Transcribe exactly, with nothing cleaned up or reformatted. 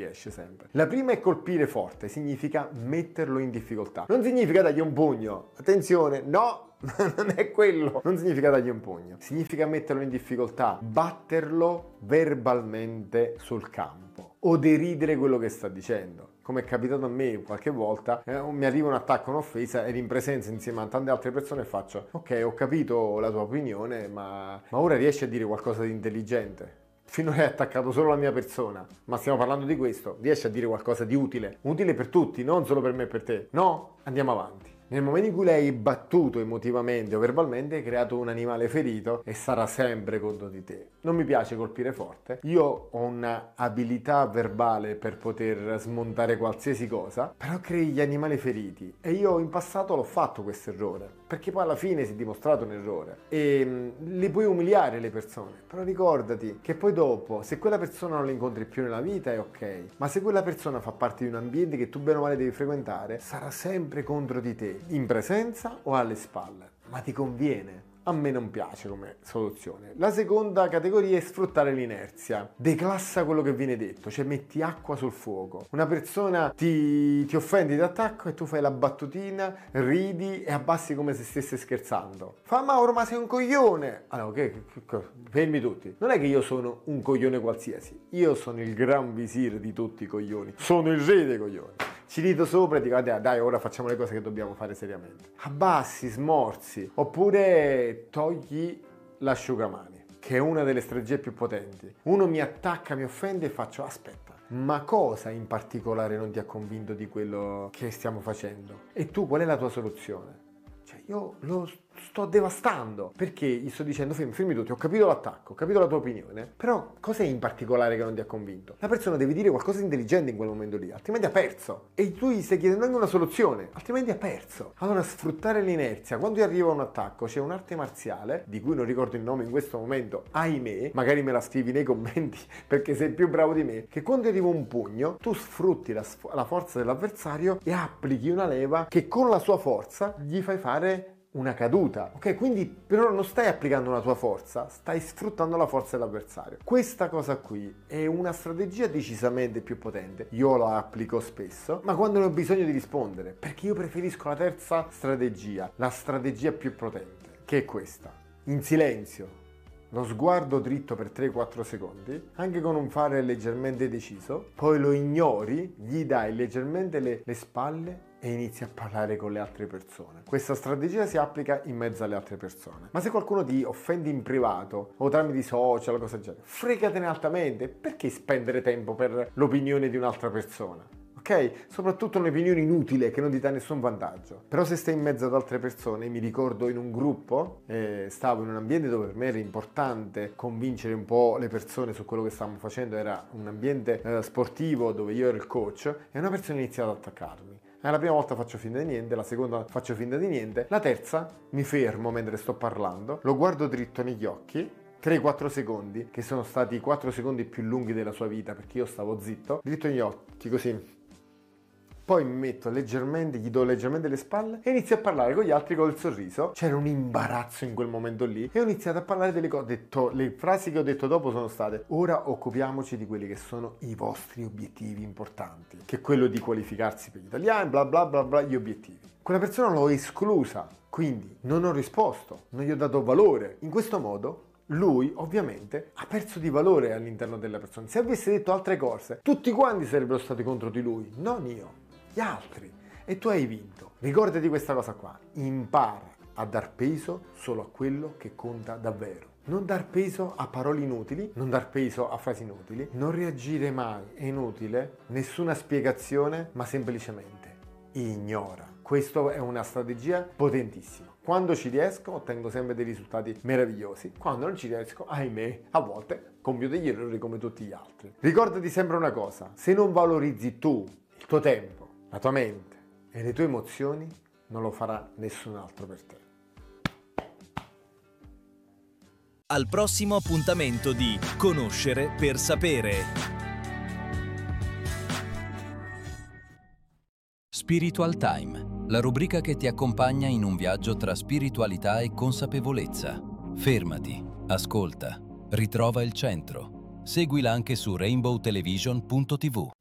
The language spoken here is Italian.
riesce sempre. La prima è colpire forte, significa metterlo in difficoltà. Non significa dargli un pugno, attenzione, no! Non è quello, non significa dargli un pugno, significa metterlo in difficoltà, batterlo verbalmente sul campo o deridere quello che sta dicendo. Come è capitato a me qualche volta, eh, mi arriva un attacco, un'offesa ed in presenza insieme a tante altre persone faccio ok, ho capito la tua opinione, ma, ma ora riesci a dire qualcosa di intelligente? Finora hai attaccato solo la mia persona, ma stiamo parlando di questo, riesci a dire qualcosa di utile, utile per tutti, non solo per me e per te. No? Andiamo avanti. Nel momento in cui l'hai battuto emotivamente o verbalmente, hai creato un animale ferito e sarà sempre contro di te. Non mi piace colpire forte. Io ho un'abilità verbale per poter smontare qualsiasi cosa, però crei gli animali feriti. E io in passato l'ho fatto questo errore, perché poi alla fine si è dimostrato un errore. E mh, le puoi umiliare le persone, però ricordati che poi dopo, se quella persona non la incontri più nella vita è ok, ma se quella persona fa parte di un ambiente che tu bene o male devi frequentare, sarà sempre contro di te. In presenza o alle spalle, ma ti conviene. A me non piace come soluzione. La seconda categoria è sfruttare l'inerzia. Declassa quello che viene detto, cioè metti acqua sul fuoco. Una persona ti, ti offende di attacco e tu fai la battutina, ridi e abbassi come se stesse scherzando. Fa Mauro, ma sei un coglione! Allora, che, che, che, fermi tutti. Non è che io sono un coglione qualsiasi, io sono il gran visir di tutti i coglioni. Sono il re dei coglioni. Ci rido sopra e dico dai, dai, ora facciamo le cose che dobbiamo fare seriamente. Abbassi, smorzi, oppure togli l'asciugamani, che è una delle strategie più potenti. Uno mi attacca, mi offende e faccio aspetta, ma cosa in particolare non ti ha convinto di quello che stiamo facendo? E tu qual è la tua soluzione? Cioè io lo sto devastando, perché gli sto dicendo fermi, fermi tutti, ho capito l'attacco, ho capito la tua opinione, però cos'è in particolare che non ti ha convinto? La persona deve dire qualcosa di intelligente in quel momento lì, altrimenti ha perso. E tu gli stai chiedendo anche una soluzione, altrimenti ha perso. Allora sfruttare l'inerzia. Quando ti arriva un attacco c'è un'arte marziale, di cui non ricordo il nome in questo momento, ahimè, magari me la scrivi nei commenti perché sei più bravo di me, che quando ti arriva un pugno tu sfrutti la, la forza dell'avversario e applichi una leva che con la sua forza gli fai fare una caduta, ok? Quindi però non stai applicando una tua forza, stai sfruttando la forza dell'avversario. Questa cosa qui è una strategia decisamente più potente, io la applico spesso, ma quando ne ho bisogno di rispondere, perché io preferisco la terza strategia, la strategia più potente, che è questa. In silenzio, lo sguardo dritto per tre quattro secondi, anche con un fare leggermente deciso, poi lo ignori, gli dai leggermente le, le spalle e inizi a parlare con le altre persone. Questa strategia si applica in mezzo alle altre persone. Ma se qualcuno ti offende in privato o tramite i social o cose del genere, fregatene altamente. Perché spendere tempo per l'opinione di un'altra persona? Ok? Soprattutto un'opinione inutile che non ti dà nessun vantaggio. Però se stai in mezzo ad altre persone, mi ricordo in un gruppo, eh, stavo in un ambiente dove per me era importante convincere un po' le persone su quello che stavamo facendo, era un ambiente eh, sportivo dove io ero il coach e una persona ha iniziato ad attaccarmi. La prima volta faccio finta di niente, la seconda faccio finta di niente, la terza mi fermo mentre sto parlando, lo guardo dritto negli occhi, tre quattro secondi, che sono stati i quattro secondi più lunghi della sua vita perché io stavo zitto, dritto negli occhi così. Poi mi metto leggermente, gli do leggermente le spalle e inizio a parlare con gli altri col sorriso. C'era un imbarazzo in quel momento lì e ho iniziato a parlare delle cose. Ho detto, le frasi che ho detto dopo sono state: ora occupiamoci di quelli che sono i vostri obiettivi importanti, che è quello di qualificarsi per gli italiani, bla bla bla bla, gli obiettivi. Quella persona l'ho esclusa, quindi non ho risposto, non gli ho dato valore. In questo modo lui ovviamente ha perso di valore all'interno della persona. Se avesse detto altre cose, tutti quanti sarebbero stati contro di lui, non io, gli altri, e tu hai vinto. Ricordati questa cosa qua, impara a dar peso solo a quello che conta davvero. Non dar peso a parole inutili, non dar peso a frasi inutili, non reagire mai, è inutile, nessuna spiegazione, ma semplicemente ignora. Questa è una strategia potentissima. Quando ci riesco ottengo sempre dei risultati meravigliosi. Quando non ci riesco, ahimè, a volte compio degli errori come tutti gli altri. Ricordati sempre una cosa, se non valorizzi tu il tuo tempo, la tua mente e le tue emozioni, non lo farà nessun altro per te. Al prossimo appuntamento di Conoscere per Sapere. Spiritual Time, la rubrica che ti accompagna in un viaggio tra spiritualità e consapevolezza. Fermati, ascolta, ritrova il centro. Seguila anche su rainbow television punto tivù.